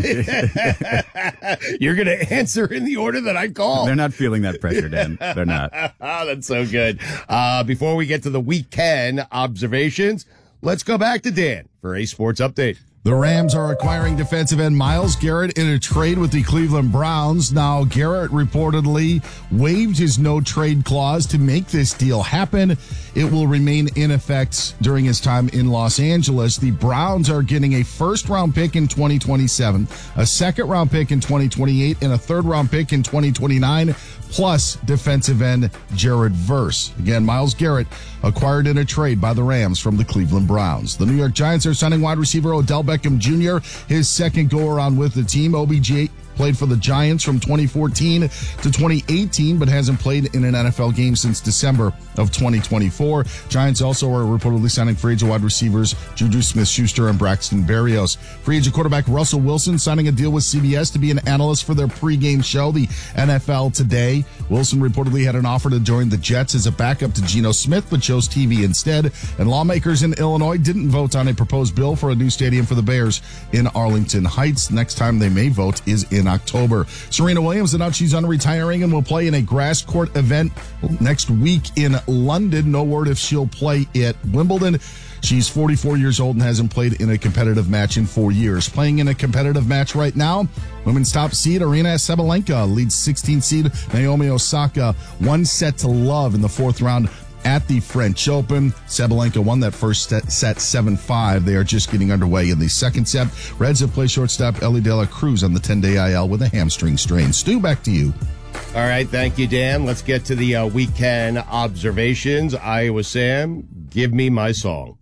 going to answer in the order that I call. They're not feeling that pressure, Dan. They're not. Oh, that's so good. Uh, before we get to the weekend observations, let's go back to Dan for a sports update. The Rams are acquiring defensive end Myles Garrett in a trade with the Cleveland Browns. Now, Garrett reportedly waived his no-trade clause to make this deal happen. It will remain in effect during his time in Los Angeles. The Browns are getting a first-round pick in twenty twenty-seven, a second-round pick in twenty twenty-eight, and a third-round pick in twenty twenty-nine, plus defensive end Jared Verse. Again, Myles Garrett acquired in a trade by the Rams from the Cleveland Browns. The New York Giants are signing wide receiver Odell Beckham Junior, his second go-around with the team. O B J played for the Giants from twenty fourteen to twenty eighteen, but hasn't played in an N F L game since December of twenty twenty-four. Giants also are reportedly signing free agent wide receivers Juju Smith-Schuster and Braxton Berrios. Free agent quarterback Russell Wilson signing a deal with C B S to be an analyst for their pregame show, the N F L Today. Wilson reportedly had an offer to join the Jets as a backup to Geno Smith, but chose T V instead. And lawmakers in Illinois didn't vote on a proposed bill for a new stadium for the Bears in Arlington Heights. Next time they may vote is in October. Serena Williams announced she's unretiring and will play in a grass court event next week in London. No word if she'll play at Wimbledon. She's forty-four years old and hasn't played in a competitive match in four years. Playing in a competitive match right now, women's top seed Aryna Sabalenka leads sixteenth seed Naomi Osaka one set to love in the fourth round at the French Open. Sabalenka won that first set, set seven five. They are just getting underway in the second set. Reds have played shortstop Ellie De La Cruz on the ten-day I L with a hamstring strain. Stu, back to you. All right, thank you, Dan. Let's get to the uh, weekend observations. Iowa Sam, give me my song.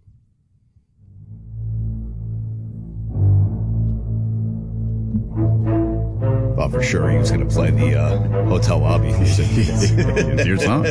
Thought for sure he was going to play the uh, hotel lobby. It's your song.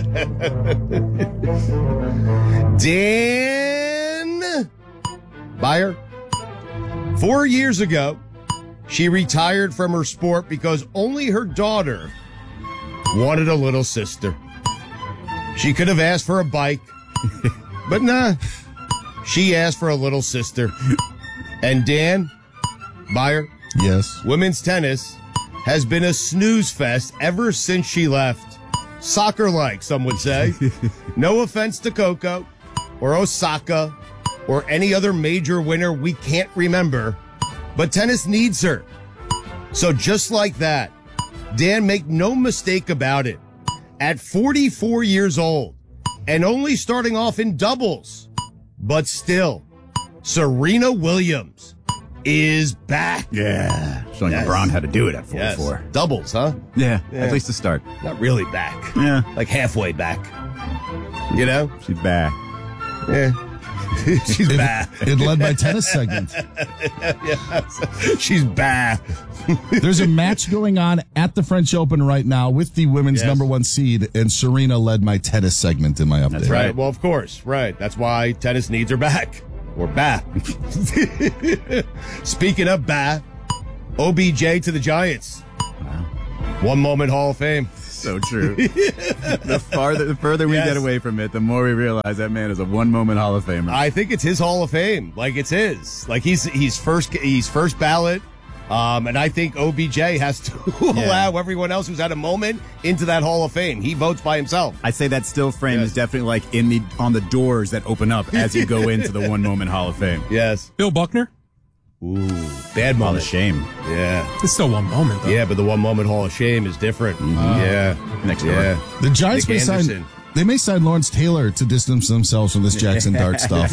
Dan Beyer. Four years ago, she retired from her sport because only her daughter wanted a little sister. She could have asked for a bike, but nah, she asked for a little sister. And Dan Beyer, yes, women's tennis has been a snooze fest ever since she left. Soccer-like, some would say. No offense to Coco or Osaka or any other major winner we can't remember, but tennis needs her. So just like that, Dan, make no mistake about it. At forty-four years old and only starting off in doubles, but still, Serena Williams is back. Yeah. Showing Yes. LeBron how to do it at forty-four. Yes. Doubles, huh? Yeah, Yeah. at least to start. Not really back. Yeah. Like halfway back. You know? She's back. Yeah. She's It, back. it led my tennis segment. Yes. She's back. There's a match going on at the French Open right now with the women's Yes. number one seed, and Serena led my tennis segment in my update. That's right. Well, of course. Right. That's why tennis needs are back. Or back. Speaking of back, O B J to the Giants. One moment Hall of Fame. So true. the farther, the further we Yes. get away from it, the more we realize that man is a one-moment Hall of Famer. I think it's his Hall of Fame. Like it's his. Like he's he's first he's first ballot. Um, and I think O B J has to allow everyone else who's had a moment into that Hall of Fame. He votes by himself. I say that still frame Yes. is definitely like in the on the doors that open up as you go into the one-moment Hall of Fame. Yes. Bill Buckner? Ooh, bad Hall moment. of Shame. Yeah. It's still one moment, though. Yeah, but the one moment Hall of Shame is different. Yeah. Next door. Yeah. The Giants Nick may sign. Anderson. They may sign Lawrence Taylor to distance themselves from this Jackson Dart stuff.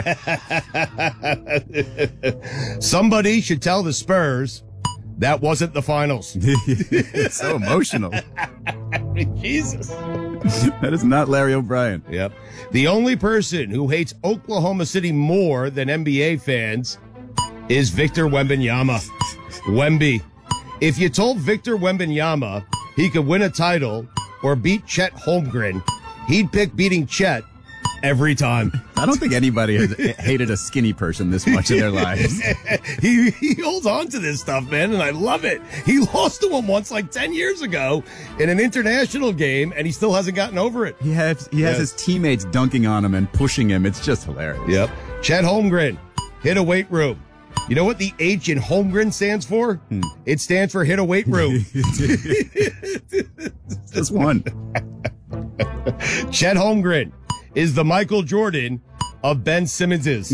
Somebody should tell the Spurs that wasn't the finals. It's so emotional. Jesus. That is not Larry O'Brien. Yep. The only person who hates Oklahoma City more than N B A fans is Victor Wembanyama. Wemby. If you told Victor Wembanyama he could win a title or beat Chet Holmgren, he'd pick beating Chet every time. I don't think anybody has hated a skinny person this much in their lives. he he holds on to this stuff, man, and I love it. He lost to him once like ten years ago in an international game, and he still hasn't gotten over it. He has he has Yes. his teammates dunking on him and pushing him. It's just hilarious. Yep. Chet Holmgren, hit a weight room. You know what the H in Holmgren stands for? Hmm. It stands for hit a weight room. Just one. Chet Holmgren is the Michael Jordan of Ben Simmons's.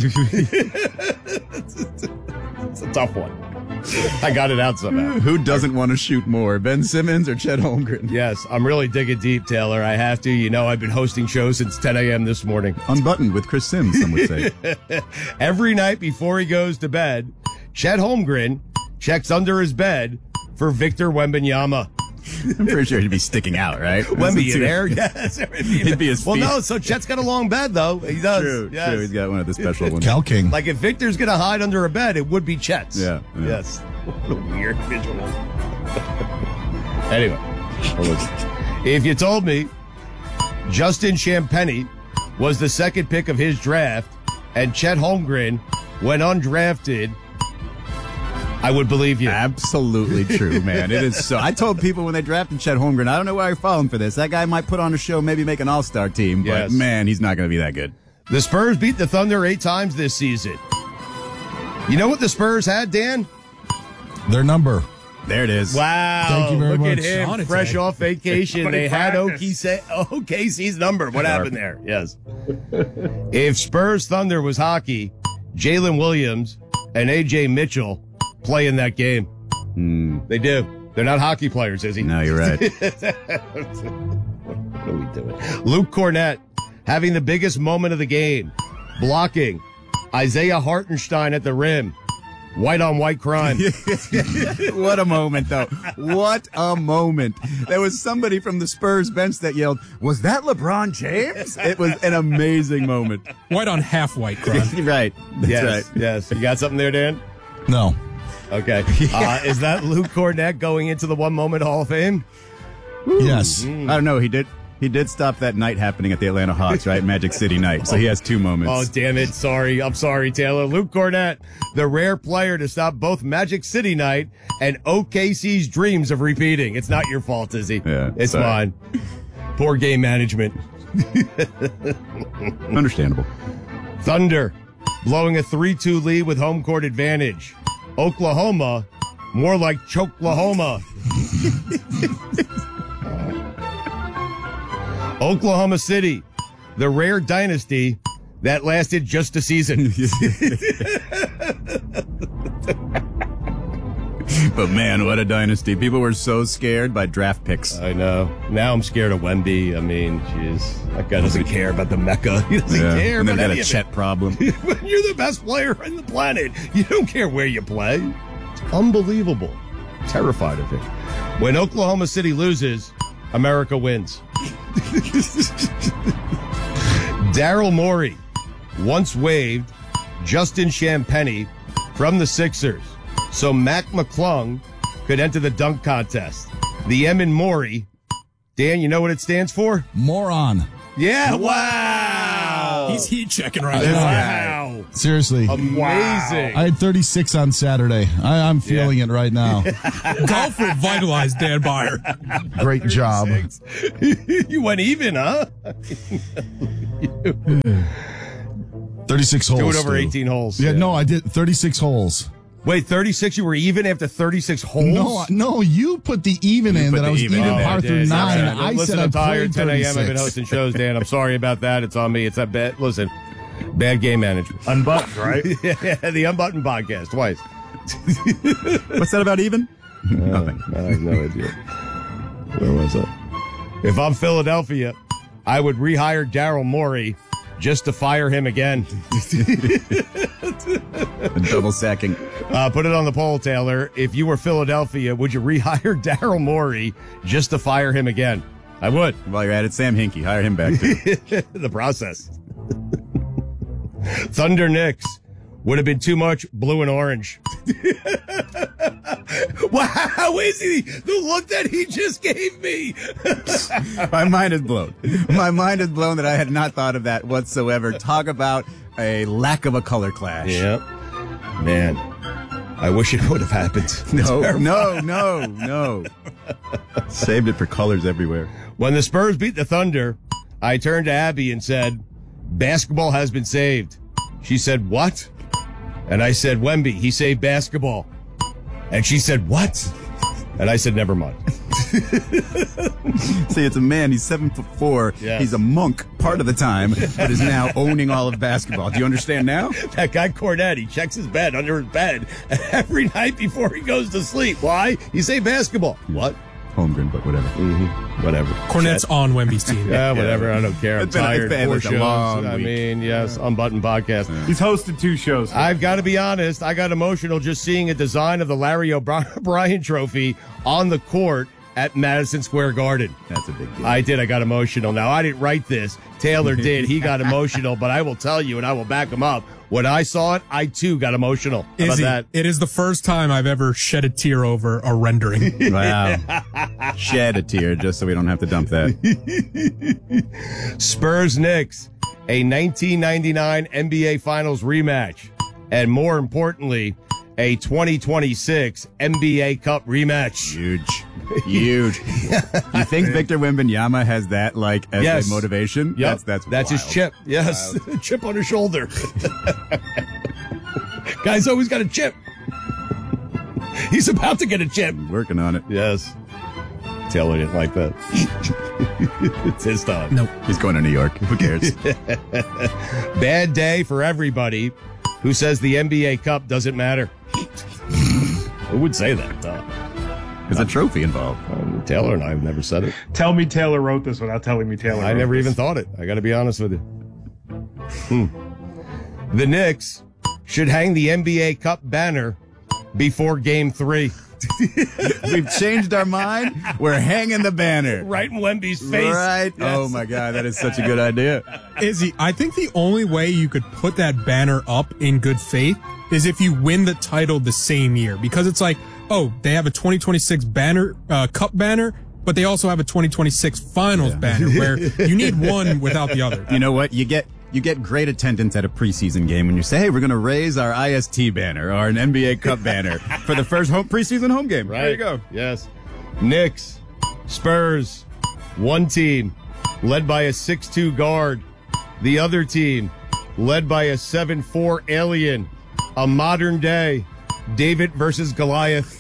It's a tough one. I got it out somehow. Who doesn't want to shoot more, Ben Simmons or Chet Holmgren? Yes, I'm really digging deep, Taylor. I have to. You know, I've been hosting shows since ten a.m. this morning. Unbuttoned with Chris Sims, some would say. Every night before he goes to bed, Chet Holmgren checks under his bed for Victor Wembanyama. I'm pretty sure he'd be sticking out, right? Wemby, you there? Yes. He'd be his Well, feet. no, so Chet's got a long bed, though. He does. True, yes. true. He's got one of the special ones. Cal King. Like, if Victor's going to hide under a bed, it would be Chet's. Yeah, yeah. Yes. What a weird visual. Anyway. well, listen. If you told me Justin Champagny was the second pick of his draft and Chet Holmgren went undrafted, I would believe you. Absolutely true, man. It is so. I told people when they drafted Chet Holmgren, I don't know why you're falling for this. That guy might put on a show, maybe make an all-star team, but Yes. man, he's not going to be that good. The Spurs beat the Thunder eight times this season. You know what the Spurs had, Dan? Their number. There it is. Wow. Thank you very Look much. at him, Sonnet fresh day. off vacation. Somebody They had practice. O K C's number. What happened there? Yes. If Spurs Thunder was hockey, Jalen Williams and A J Mitchell play in that game. They do. They're not hockey players, is he? No, you're right. What are we doing? Luke Cornett having the biggest moment of the game. Blocking. Isaiah Hartenstein at the rim. White on white crime. What a moment, though. What a moment. There was somebody from the Spurs bench that yelled, "Was that LeBron James?" It was an amazing moment. White on half white crime. Right. That's yes, right. yes. You got something there, Dan? No. Okay. Uh, is that Luke Cornett going into the one moment Hall of Fame? Yes. I don't know. He did. He did stop that night happening at the Atlanta Hawks, right? Magic City night. So he has two moments. Oh, damn it. Sorry. I'm sorry, Taylor. Luke Cornett, the rare player to stop both Magic City night and O K C's dreams of repeating. It's not your fault, Izzy. Yeah, it's sorry. fine. Poor game management. Understandable. Thunder blowing a three two lead with home court advantage. Oklahoma, more like Choklahoma. Oklahoma City, the rare dynasty that lasted just a season. But man, what a dynasty. People were so scared by draft picks. I know. Now I'm scared of Wemby. I mean, jeez. That guy doesn't care about the Mecca. He doesn't Yeah. care And about they've got any a of Chet it. problem. When you're the best player on the planet, you don't care where you play. It's unbelievable. Terrified of him. When Oklahoma City loses, America wins. Daryl Morey once waived Justin Champagnie from the Sixers so Mac McClung could enter the dunk contest. The M in Morey, Dan, you know what it stands for? Moron. Yeah, wow. He's heat checking right Yeah. now. Wow. Seriously. Amazing. I had thirty-six on Saturday. I, I'm feeling it right now. Golf revitalized Dan Byer. Great job. You went even, huh? thirty-six holes. Do it over Stu. eighteen holes. Yeah, Yeah. no, I did thirty-six holes. Wait, thirty-six? You were even after thirty-six holes? No, no, you put the even in put that the I was even even in there. par I through did. nine. Sorry. I Listen, said I I'm tired. played ten a.m. thirty-six. I've been hosting shows, Dan. I'm sorry about that. It's on me. It's that bad. Listen, bad game management. Unbuttoned, right? Yeah, the Unbuttoned podcast twice. What's that about even? Nothing. I have no idea. Where was it? If I'm Philadelphia, I would rehire Daryl Morey just to fire him again. Double sacking. Uh, put it on the poll, Taylor. If you were Philadelphia, would you rehire Daryl Morey just to fire him again? I would. While you're at it, Sam Hinkie, hire him back too. The process. Thunder Knicks would have been too much blue and orange. Wow, how is he? The look that he just gave me. My mind is blown. My mind is blown that I had not thought of that whatsoever. Talk about a lack of a color clash. Yeah. Man, I wish it would have happened. No, Terrifying. no, no, no. Saved it for colors everywhere. When the Spurs beat the Thunder, I turned to Abby and said, basketball has been saved. She said, what? And I said, Wemby, he saved basketball. And she said, what? And I said, never mind. See, it's a man. He's seven foot four. Yes. He's a monk part of the time, but is now owning all of basketball. Do you understand now? That guy Cornette, he checks his bed under his bed every night before he goes to sleep. Why? He saved basketball. What? Holmgren, but whatever. Mm-hmm. Whatever. Cornette's on Wemby's team. Yeah, whatever. I don't care. I'm It's been a- tired. it's Four been a shows. long I week. mean, yes, Unbuttoned podcast. He's hosted two shows. I've got to be honest. I got emotional just seeing a design of the Larry O'Brien Trophy on the court at Madison Square Garden. That's a big deal. I did. I got emotional. Now, I didn't write this. Taylor did. He got emotional, but I will tell you, and I will back him up. When I saw it, I too got emotional. How about Izzy, that? it is the first time I've ever shed a tear over a rendering. Wow. Shed a tear just so we don't have to dump that. Spurs Knicks, a nineteen ninety-nine N B A Finals rematch, and more importantly, a twenty twenty-six N B A Cup rematch. Huge. Huge. You think Victor Wembanyama has that, like, as Yes. a motivation? Yep. That's, that's That's his wild. chip. Yes. Chip on his shoulder. Guy's always got a chip. He's about to get a chip. Working on it. Yes. Taylor didn't like that. It's his time. Nope. He's going to New York. Who cares? Bad day for everybody who says the N B A Cup doesn't matter. Who would say that? Uh, There's a trophy involved. um, Taylor and I have never said it. Tell me Taylor wrote this without telling me Taylor I wrote never this. even thought it. I got to be honest with you. Hmm. The Knicks should hang the N B A Cup banner before Game Three. We've changed our mind. We're hanging the banner. Right in Wemby's face. Right. Yes. Oh, my God. That is such a good idea. Izzy, I think the only way you could put that banner up in good faith is if you win the title the same year, because it's like, oh, they have a twenty twenty-six banner, uh, cup banner, but they also have a twenty twenty-six finals banner where you need one without the other. You know what? You get you get great attendance at a preseason game when you say, hey, we're going to raise our I S T banner or an N B A Cup banner for the first home preseason home game. Right. There you go. Yes. Knicks, Spurs, one team led by a six two guard. The other team led by a seven four alien. A modern day David versus Goliath.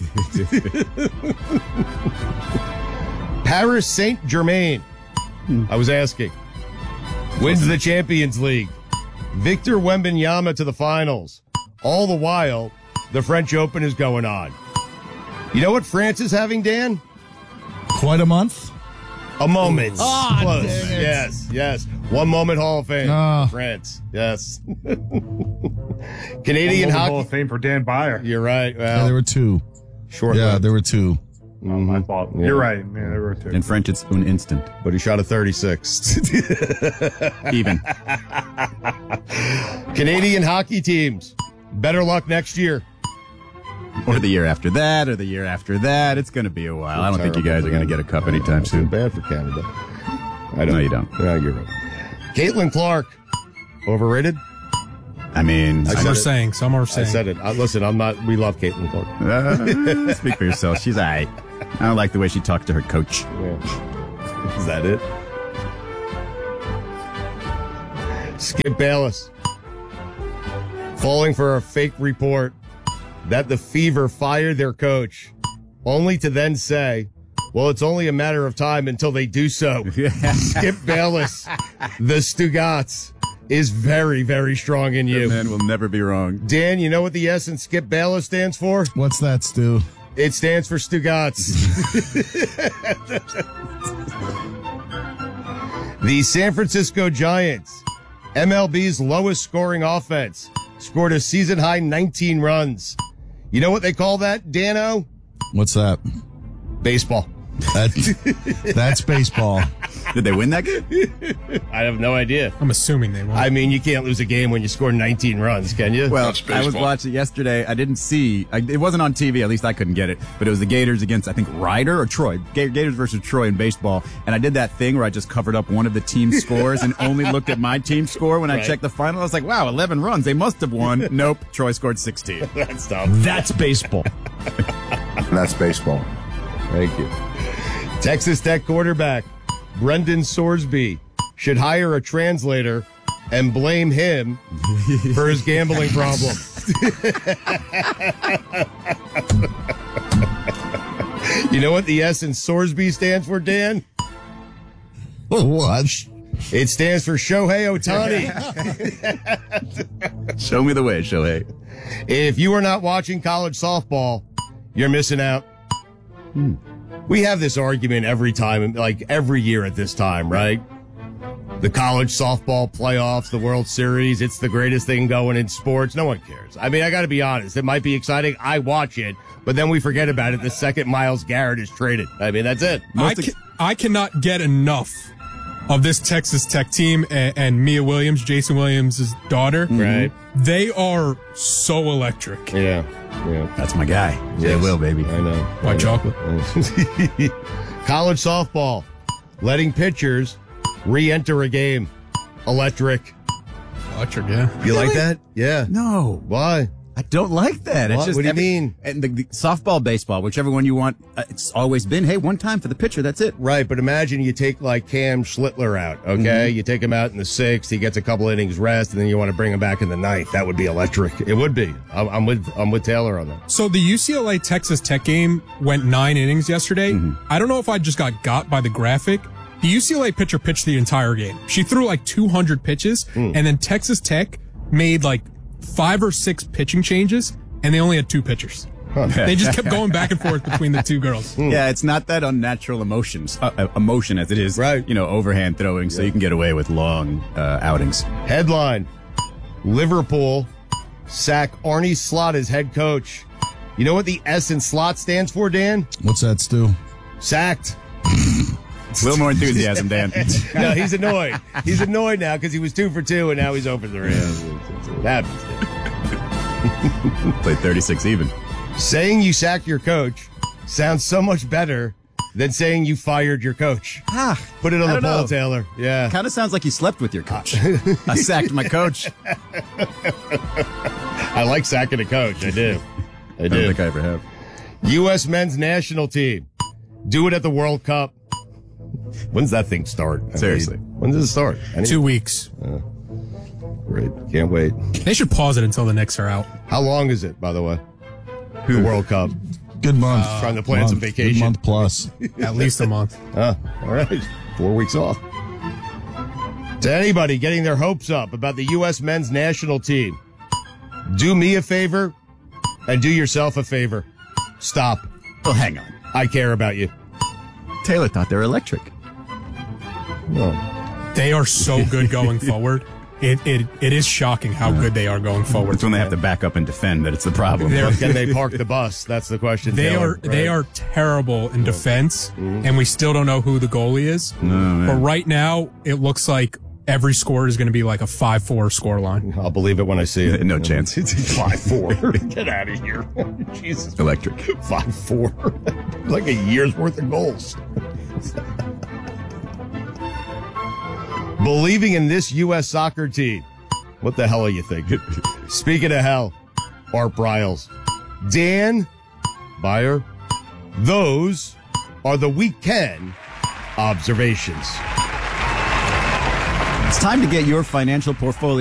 Paris Saint-Germain, I was asking, wins the Champions League. Victor Wembanyama to the finals. All the while, the French Open is going on. You know what France is having, Dan? Quite a month. A moment. Oh, Close. dang it. Yes, yes. One moment Hall of Fame. Oh. France. Yes. Canadian One hockey. Hall of Fame for Dan Byer. You're right. Well, Yeah, there were two. Short Yeah, lived. there were two. Oh, my fault. Yeah. You're right. Yeah, there were two. In French, it's un instant. But he shot a thirty-six. Even. Canadian hockey teams. Better luck next year. Or the year after that, or the year after that. It's going to be a while. I don't think you guys are going to get a cup anytime soon. Bad for Canada. I don't. No, you don't. No, you're right. Caitlin Clark. Overrated? I mean, I Some said are it. saying, some are I saying. said it. Uh, listen, I'm not. We love Caitlin Clark. Uh, speak for yourself. She's all right. I don't like the way she talked to her coach. Yeah. Is that it? Skip Bayless. Falling for a fake report that the Fever fired their coach, only to then say, well, it's only a matter of time until they do so. Skip Bayless, the Stugats, is very, very strong in you. That man will never be wrong. Dan, you know what the S in Skip Bayless stands for? What's that, Stu? It stands for Stugats. The San Francisco Giants, M L B's lowest scoring offense, scored a season high nineteen runs. You know what they call that, Dano? What's that? Baseball. That, that's baseball. Did they win that game? I have no idea. I'm assuming they won. I mean, you can't lose a game when you score nineteen runs, can you? Well, I was watching yesterday. I didn't see. I, it wasn't on T V. At least I couldn't get it. But it was the Gators against, I think, Ryder or Troy. Ga- Gators versus Troy in baseball. And I did that thing where I just covered up one of the team's scores and only looked at my team's score when I Right. checked the final. I was like, wow, eleven runs. They must have won. Nope. Troy scored sixteen. That's dumb. That's baseball. That's baseball. Thank you. Texas Tech quarterback Brendan Sorsby should hire a translator and blame him for his gambling problem. You know what the S in Sorsby stands for, Dan? What? It stands for Shohei Ohtani. Show me the way, Shohei. If you are not watching college softball, you're missing out. Hmm. We have this argument every time, like every year at this time, right? The college softball playoffs, the World Series, it's the greatest thing going in sports. No one cares. I mean, I got to be honest. It might be exciting. I watch it, but then we forget about it the second Myles Garrett is traded. I mean, that's it. I, ca- I cannot get enough of this Texas Tech team and, and Mia Williams, Jason Williams' daughter. Right. They are so electric. Yeah. Yeah. That's my guy. Jay Will, baby. I know. White chocolate. College softball, letting pitchers re-enter a game. Electric. Electric, yeah. You like that? Yeah. No. Why? I don't like that. It's What? just What do you every- mean? And the, the softball, baseball, whichever one you want. Uh, it's always been, hey, one time for the pitcher. That's it. Right, but imagine you take like Cam Schlittler out, okay? Mm-hmm. You take him out in the sixth, he gets a couple innings rest, and then you want to bring him back in the ninth. That would be electric. It would be. I'm, I'm with I'm with Taylor on that. So the U C L A Texas Tech game went nine innings yesterday. Mm-hmm. I don't know if I just got got by the graphic. The U C L A pitcher pitched the entire game. She threw like two hundred pitches, Mm. and then Texas Tech made like five or six pitching changes, and they only had two pitchers. They just kept going back and forth between the two girls. Yeah, it's not that unnatural emotions, uh, uh, emotion as it is, Right. you know, overhand throwing, so you can get away with long uh, outings. Headline: Liverpool sack Arnie Slot as head coach. You know what the S in slot stands for, Dan? What's that, Stu? Sacked. A little more enthusiasm, Dan. No, he's annoyed. He's annoyed now because he was two for two, and now he's over the rim. That happens. Played thirty-six even. Saying you sacked your coach sounds so much better than saying you fired your coach. Ah, Put it on I the don't poll, know. Taylor. Yeah. Kind of sounds like you slept with your coach. I sacked my coach. I like sacking a coach. I do. I I don't do. think I ever have. U S men's national team. Do it at the World Cup. When's that thing start? I Seriously. mean, when does it start? Any- Two weeks. Great. Can't wait. They should pause it until the Knicks are out. How long is it, by the way? The World Cup. Good month. Uh, Trying to plan some Month. vacation. Good month plus. At least a month. Ah, all right. Four weeks off. To anybody getting their hopes up about the U S men's national team, do me a favor and do yourself a favor. Stop. Well, hang on. I care about you. Taylor thought they were electric. No. They are so good going forward. It it it is shocking how good they are going forward. It's when they have to back up and defend that it's the problem. They're- Can they park the bus? That's the question. They Taylor, are right? they are terrible in defense, Mm-hmm. and we still don't know who the goalie is. man. But right now, it looks like every score is going to be like a five four score line. I'll believe it when I see it. No chance. Five four. Get out of here. Jesus. Electric. Five four. Like a year's worth of goals. Believing in this U S soccer team. What the hell are you thinking? Speaking of hell, Art Briles, Dan Byer, those are the weekend observations. It's time to get your financial portfolio